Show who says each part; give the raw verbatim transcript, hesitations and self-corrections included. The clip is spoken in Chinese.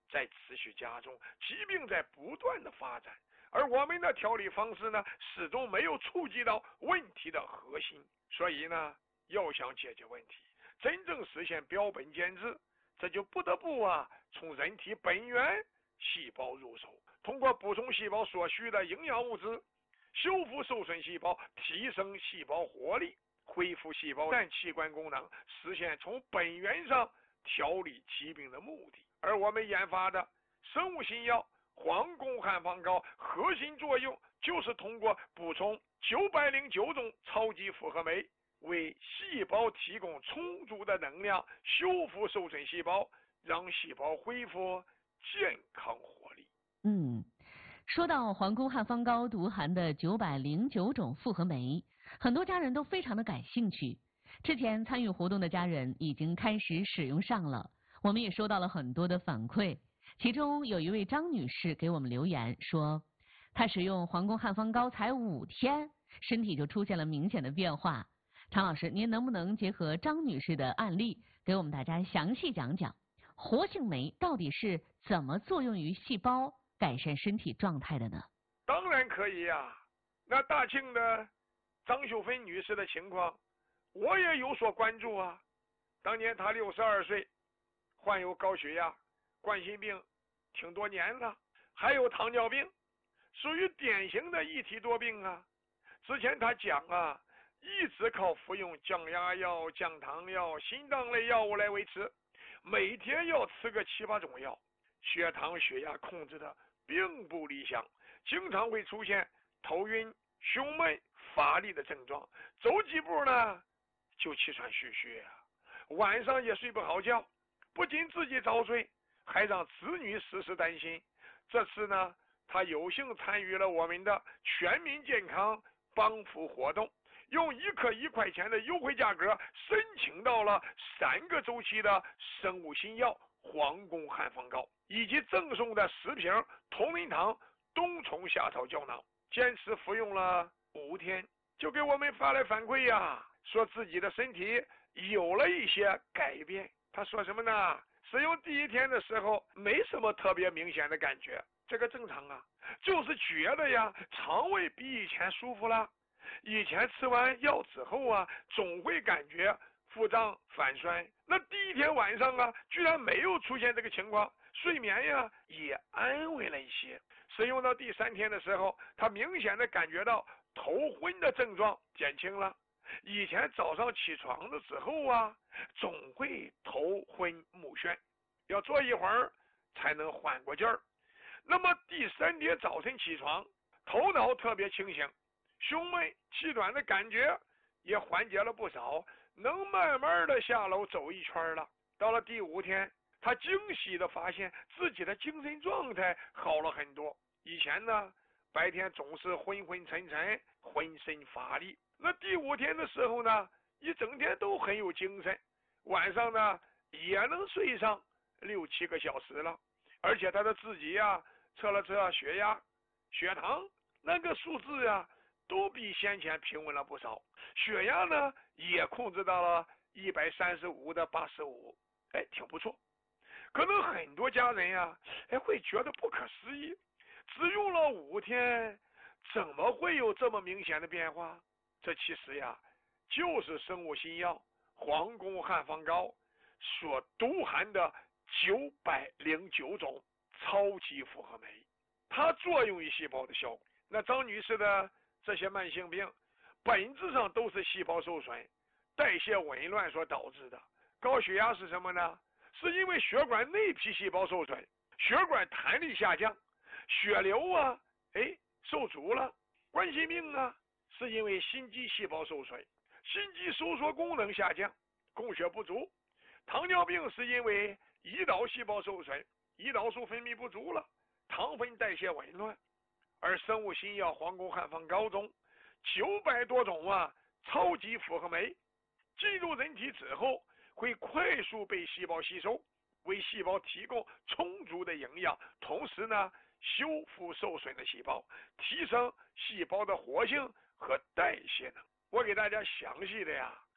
Speaker 1: 在持续加重，疾病在不断的发展，而我们的调理方式呢，始终没有触及到问题的核心。所以呢，要想解决问题，真正实现标本兼治，这就不得不啊，从人体本源细胞入手，通过补充细胞所需的营养物质，修复受损细胞，提升细胞活力，恢复细胞占器官功能，实现从本源上调理疾病的目的。而我们研发的生物新药黄宫汉方膏，核心作用就是通过补充九百零九种超级复合酶，为细胞提供充足的能量，修复受损细胞，让细胞恢复健康活力。
Speaker 2: 嗯，说到黄宫汉方膏独含的九百零九种复合酶，很多家人都非常的感兴趣。之前参与活动的家人已经开始使用上了，我们也收到了很多的反馈。其中有一位张女士给我们留言说，她使用黄宫汉方膏才五天，身体就出现了明显的变化。常老师，您能不能结合张女士的案例，给我们大家详细讲讲活性酶到底是怎么作用于细胞，改善身体状态的呢？
Speaker 1: 当然可以呀、啊。那大庆的张秀芬女士的情况，我也有所关注啊。当年她六十二岁，患有高血压、冠心病，挺多年了，还有糖尿病，属于典型的一体多病啊。之前她讲啊，一直靠服用降压药、降糖药、心脏类药物来维持，每天要吃个七八种药，血糖、血压控制的并不理想，经常会出现头晕、胸闷、乏力的症状，走几步呢就气喘吁吁啊，晚上也睡不好觉，不仅自己早睡，还让子女时时担心。这次呢，他有幸参与了我们的全民健康帮扶活动，用一克一块钱的优惠价格申请到了三个周期的生物新药黄宫汉方膏，以及赠送的十瓶同仁堂冬虫夏草胶囊，坚持服用了五天，就给我们发来反馈呀、啊，说自己的身体有了一些改变。他说什么呢？使用第一天的时候没什么特别明显的感觉，这个正常啊，就是觉得呀，肠胃比以前舒服了。以前吃完药之后啊，总会感觉腹胀反酸，那第一天晚上啊，居然没有出现这个情况，睡眠呀也安稳了一些。使用到第三天的时候，他明显的感觉到头昏的症状减轻了。以前早上起床的时候啊，总会头昏目眩，要坐一会儿才能缓过劲儿。那么第三天早晨起床，头脑特别清醒，胸闷气短的感觉也缓解了不少，能慢慢的下楼走一圈了。到了第五天，他惊喜的发现自己的精神状态好了很多。以前呢，白天总是昏昏沉沉，浑身乏力，那第五天的时候呢，一整天都很有精神，晚上呢也能睡上六七个小时了。而且他的自己呀，测了测血压、血糖，那个数字呀都比先前平稳了不少。血压呢也控制到了一百三十五的八十五，哎，挺不错。可能很多家人呀，哎，会觉得不可思议，只用了五天，怎么会有这么明显的变化？这其实呀，就是生物新药黄宫汉方膏所独含的九百零九种超级复合酶，它作用于细胞的效果。那张女士的这些慢性病，本质上都是细胞受损、代谢紊乱所导致的。高血压是什么呢？是因为血管内皮细胞受损，血管弹力下降，血流啊，哎，受阻了。冠心病啊，是因为心肌细胞受损，心肌收缩功能下降，供血不足。糖尿病是因为胰岛细胞受损，胰岛素分泌不足了，糖分代谢紊乱。而生物新药黄宫汉方膏中九百多种啊超级复合酶进入人体之后，会快速被细胞吸收，为细胞提供充足的营养，同时呢修复受损的细胞，提升细胞的活性和代谢能。我给大家详细的呀